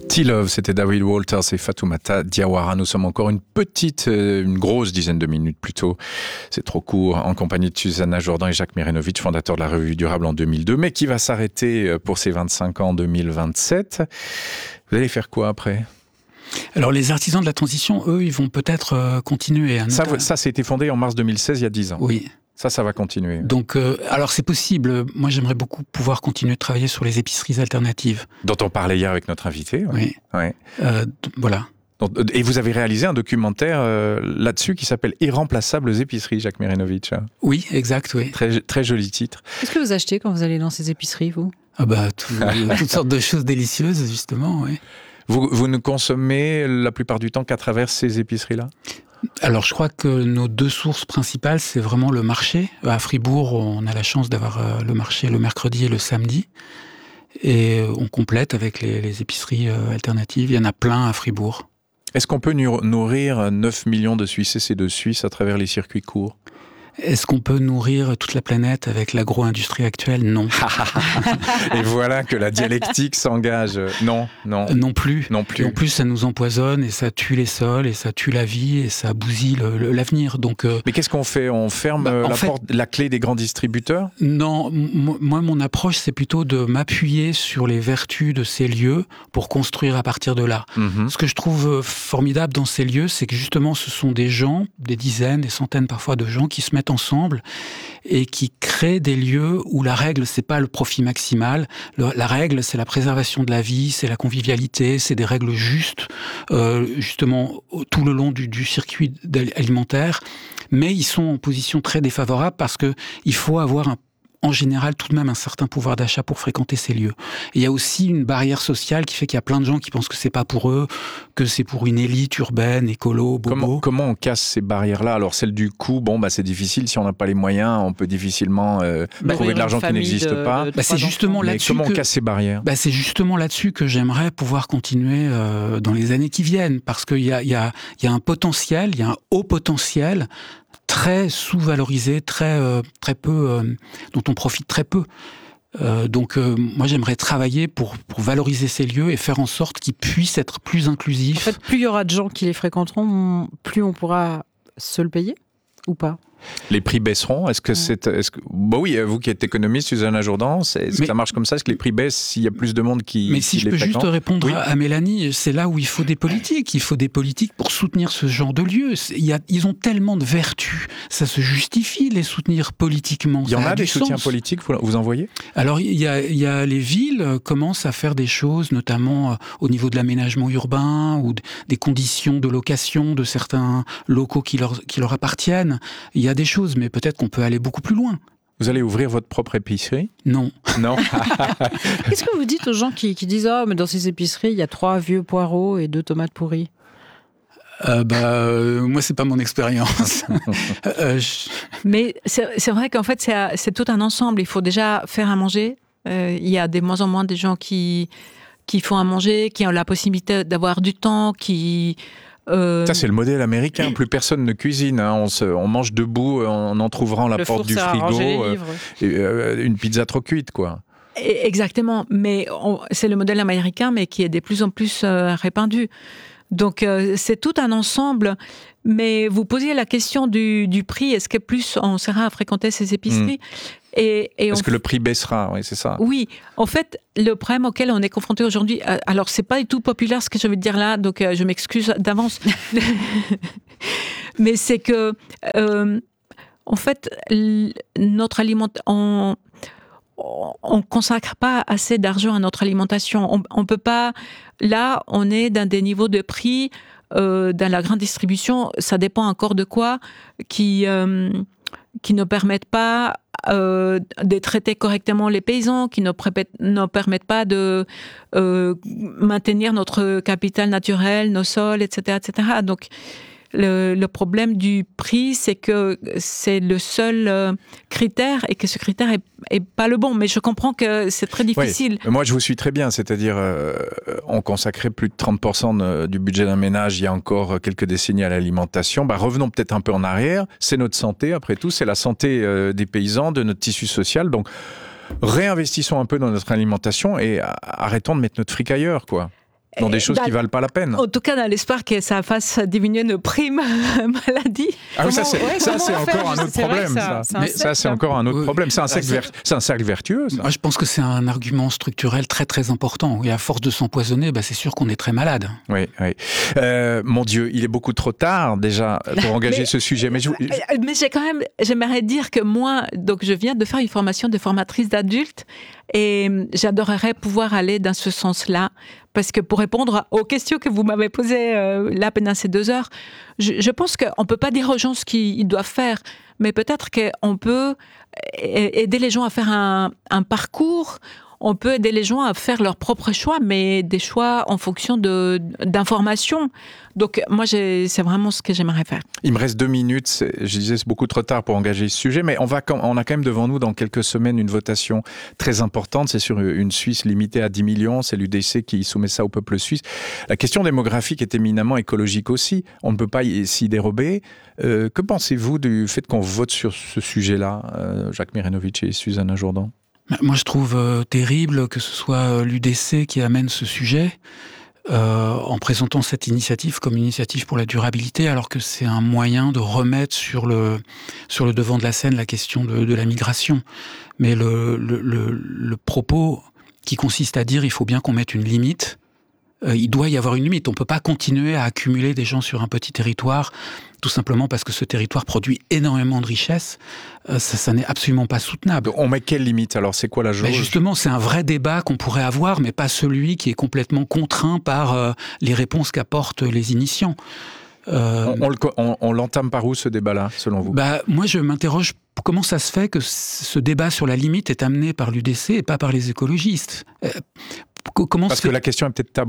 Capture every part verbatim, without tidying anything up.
T-Love, c'était David Walters et Fatoumata Diawara. Nous sommes encore une petite, une grosse dizaine de minutes plutôt. C'est trop court, en compagnie de Susanna Jourdan et Jacques Mirenovic, fondateur de la Revue Durable en deux mille deux, mais qui va s'arrêter pour ses vingt-cinq ans en deux mille vingt-sept. Vous allez faire quoi après ? Alors les artisans de la transition, eux, ils vont peut-être euh, continuer. Hein, ça, ça, ça a été fondé en mars deux mille seize, il y a dix ans. Oui. Ça, ça va continuer. Donc, euh, alors c'est possible. Moi, j'aimerais beaucoup pouvoir continuer de travailler sur les épiceries alternatives. Dont on parlait hier avec notre invité. Ouais. Oui. Ouais. Euh, voilà. Donc, et vous avez réalisé un documentaire euh, là-dessus qui s'appelle « Irremplaçables épiceries », Jacques Mirenovic. Oui, exact, oui. Très, très joli titre. Qu'est-ce que vous achetez quand vous allez dans ces épiceries, vous ? Ah bah, tout, toutes sortes de choses délicieuses, justement, oui. Vous, vous ne consommez la plupart du temps qu'à travers ces épiceries-là ? Alors, je crois que nos deux sources principales, c'est vraiment le marché. À Fribourg, on a la chance d'avoir le marché le mercredi et le samedi. Et on complète avec les, les épiceries alternatives. Il y en a plein à Fribourg. Est-ce qu'on peut nourrir neuf millions de Suisses et de Suisses à travers les circuits courts ? Est-ce qu'on peut nourrir toute la planète avec l'agro-industrie actuelle ? Non. Et voilà que la dialectique s'engage. Non, non. Non plus. Non plus. Et en plus, ça nous empoisonne et ça tue les sols et ça tue la vie et ça bousille le, le, l'avenir. Donc, euh... Mais qu'est-ce qu'on fait ? On ferme bah, la, fait... porte, la clé des grands distributeurs ? Non, m- moi, mon approche, c'est plutôt de m'appuyer sur les vertus de ces lieux pour construire à partir de là. Mm-hmm. Ce que je trouve formidable dans ces lieux, c'est que justement, ce sont des gens, des dizaines, des centaines parfois de gens qui se mettent ensemble et qui créent des lieux où la règle, c'est pas le profit maximal. Le, la règle, c'est la préservation de la vie, c'est la convivialité, c'est des règles justes, euh, justement, tout le long du, du circuit alimentaire. Mais ils sont en position très défavorable parce que il faut avoir un en général, tout de même un certain pouvoir d'achat pour fréquenter ces lieux. Et il y a aussi une barrière sociale qui fait qu'il y a plein de gens qui pensent que c'est pas pour eux, que c'est pour une élite urbaine, écolo, bobo. Comment, comment on casse ces barrières-là ? Alors, celle du coût, bon, bah, c'est difficile. Si on n'a pas les moyens, on peut difficilement euh, bah, trouver de l'argent qui n'existe de, pas. De, de bah, c'est justement Mais là-dessus comment que, on casse ces barrières ? bah, C'est justement là-dessus que j'aimerais pouvoir continuer euh, dans les années qui viennent. Parce qu'il y a, il y a, il y a un potentiel, il y a un haut potentiel très sous-valorisé, très, euh, très peu, euh, dont on profite très peu. Euh, donc, euh, moi, j'aimerais travailler pour, pour valoriser ces lieux et faire en sorte qu'ils puissent être plus inclusifs. En fait, plus il y aura de gens qui les fréquenteront, plus on pourra se le payer ou pas ? Les prix baisseront. Est-ce que c'est, est-ce que, bah oui, vous qui êtes économiste, Susanna Jourdan, est-ce mais, que ça marche comme ça ? Est-ce que les prix baissent s'il y a plus de monde qui Mais si qui je peux fréquente ? juste répondre oui. à Mélanie, c'est là où il faut des politiques. Il faut des politiques pour soutenir ce genre de lieux. Il y a, ils ont tellement de vertus, ça se justifie de les soutenir politiquement. Il y en ça a, a des soutiens sens. politiques, vous, vous en voyez ? Alors il y a, il y a les villes commencent à faire des choses, notamment euh, au niveau de l'aménagement urbain ou d- des conditions de location de certains locaux qui leur qui leur appartiennent. Il y a des choses, mais peut-être qu'on peut aller beaucoup plus loin. Vous allez ouvrir votre propre épicerie ? Non. Non. Qu'est-ce que vous dites aux gens qui, qui disent « Ah, oh, mais dans ces épiceries, il y a trois vieux poireaux et deux tomates pourries » Euh, bah, euh, moi, c'est pas mon expérience. euh, je... Mais c'est, c'est vrai qu'en fait, c'est, c'est tout un ensemble. Il faut déjà faire à manger. Euh, il y a de moins en moins des gens qui, qui font à manger, qui ont la possibilité d'avoir du temps, qui... Euh... Ça, c'est le modèle américain. Plus personne ne cuisine. Hein. On, se, on mange debout en entrouvrant la le porte du frigo. Euh, et, euh, une pizza trop cuite, quoi. Exactement. Mais on, c'est le modèle américain, mais qui est de plus en plus euh, répandu. Donc, euh, c'est tout un ensemble. Mais vous posiez la question du, du prix. Est-ce que plus on sera à fréquenter ces épiceries ? Mmh. Et, et Est-ce on... que le prix baissera ? Oui, c'est ça. Oui. En fait, le problème auquel on est confronté aujourd'hui... Alors, c'est pas du tout populaire ce que je vais dire là, donc euh, je m'excuse d'avance. Mais c'est que... Euh, en fait, notre alimentation... On... on ne consacre pas assez d'argent à notre alimentation. On, on peut pas... Là, on est dans des niveaux de prix, euh, dans la grande distribution, ça dépend encore de quoi, qui, euh, qui ne permettent pas euh, de traiter correctement les paysans, qui ne, pré- ne permettent pas de euh, maintenir notre capital naturel, nos sols, et cetera, et cetera. Donc, Le, le problème du prix, c'est que c'est le seul euh, critère et que ce critère est, est pas le bon. Mais je comprends que c'est très difficile. Oui. Moi, je vous suis très bien. C'est-à-dire, euh, on consacrait plus de trente pour cent de, du budget d'un ménage il y a encore quelques décennies à l'alimentation. Bah, revenons peut-être un peu en arrière. C'est notre santé, après tout. C'est la santé euh, des paysans, de notre tissu social. Donc, réinvestissons un peu dans notre alimentation et arrêtons de mettre notre fric ailleurs, quoi. dans des choses dans, qui valent pas la peine. En tout cas, dans l'espoir que ça fasse diminuer nos primes maladie. Ah oui, ça c'est, ouais, ça, c'est encore un autre problème. Ça, ça. Mais ça c'est encore un autre problème. C'est un cercle, ver... c'est un cercle vertueux. Ça. Moi, je pense que c'est un argument structurel très très important. Et à force de s'empoisonner, bah, c'est sûr qu'on est très malade. Oui, oui. Euh, mon Dieu, il est beaucoup trop tard déjà pour engager mais, ce sujet. Mais, je... mais j'ai quand même, j'aimerais dire que moi, donc je viens de faire une formation de formatrice d'adultes et j'adorerais pouvoir aller dans ce sens-là. Parce que pour répondre aux questions que vous m'avez posées euh, là pendant ces deux heures, je, je pense qu'on ne peut pas dire aux gens ce qu'ils doivent faire, mais peut-être qu'on peut aider les gens à faire un, un parcours, on peut aider les gens à faire leurs propres choix, mais des choix en fonction de, d'informations. Donc moi, j'ai, c'est vraiment ce que j'aimerais faire. Il me reste deux minutes. C'est, je disais, c'est beaucoup trop tard pour engager ce sujet, mais on, va, on a quand même devant nous, dans quelques semaines, une votation très importante. C'est sur une Suisse limitée à dix millions. C'est l'U D C qui soumet ça au peuple suisse. La question démographique est éminemment écologique aussi. On ne peut pas y, s'y dérober. Euh, que pensez-vous du fait qu'on vote sur ce sujet-là, euh, Jacques Mirenovitch et Susanna Jourdan ? Moi, je trouve euh, terrible que ce soit l'U D C qui amène ce sujet euh, en présentant cette initiative comme une initiative pour la durabilité, alors que c'est un moyen de remettre sur le, sur le devant de la scène la question de, de la migration. Mais le, le, le, le propos qui consiste à dire il faut bien qu'on mette une limite, euh, il doit y avoir une limite. On ne peut pas continuer à accumuler des gens sur un petit territoire tout simplement parce que ce territoire produit énormément de richesses. Euh, ça, ça n'est absolument pas soutenable. On met quelle limite alors ? C'est quoi la jauge ? Ben justement, c'est un vrai débat qu'on pourrait avoir, mais pas celui qui est complètement contraint par euh, les réponses qu'apportent les initiants. Euh, on, on, le, on, on l'entame par où ce débat-là, selon vous ? Bah, moi, je m'interroge comment ça se fait que ce débat sur la limite est amené par l'U D C et pas par les écologistes. Euh, comment Parce se fait... que la question est peut-être taboue ?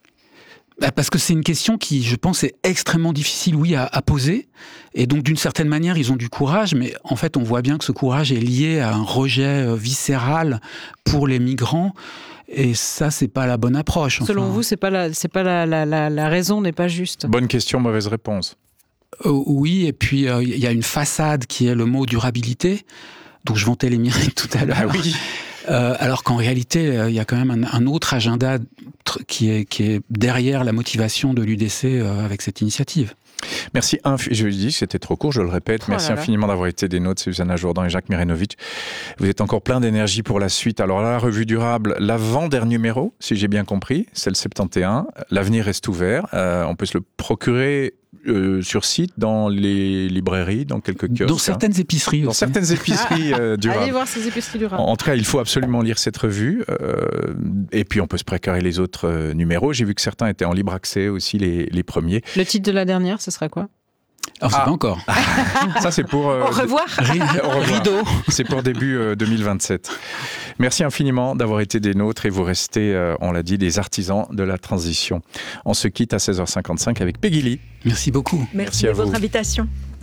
Bah parce que c'est une question qui, je pense, est extrêmement difficile, oui, à, à poser. Et donc, d'une certaine manière, ils ont du courage, mais en fait, on voit bien que ce courage est lié à un rejet viscéral pour les migrants. Et ça, c'est pas la bonne approche. Selon enfin. vous, c'est pas la, c'est pas la, la, la, la raison n'est pas juste. Bonne question, mauvaise réponse. Euh, oui, et puis il euh, y a une façade qui est le mot durabilité. Donc, je vantais les mérites tout à l'heure. Ah oui. Euh, alors qu'en réalité, il euh, y a quand même un, un autre agenda tr- qui, est, qui est derrière la motivation de l'U D C euh, avec cette initiative. Merci. Inf- je dis que c'était trop court, je le répète. Oh Merci là là. infiniment d'avoir été des nôtres, Susanna Jourdan et Jacques Mirenovitch. Vous êtes encore plein d'énergie pour la suite. Alors là, la revue durable, l'avant-dernier numéro, si j'ai bien compris, c'est le soixante et un. L'avenir reste ouvert. Euh, on peut se le procurer euh, sur site, dans les librairies, dans quelques kiosques. Dans certaines hein. épiceries Dans aussi. certaines épiceries euh, durables. Allez voir ces épiceries durables. En tout cas, il faut absolument lire cette revue. Euh, et puis, on peut se précarer les autres euh, numéros. J'ai vu que certains étaient en libre accès aussi, les, les premiers. Le titre de la dernière, ce sera quoi ? Alors, c'est Ah. pas encore. Ça, c'est pour... Euh, Au revoir. Ri- Au revoir. Rideau. C'est pour début euh, deux mille vingt-sept. Merci infiniment d'avoir été des nôtres et vous restez, euh, on l'a dit, des artisans de la transition. On se quitte à seize heures cinquante-cinq avec Peggy Lee. Merci beaucoup. Merci, Merci à de votre vous. invitation.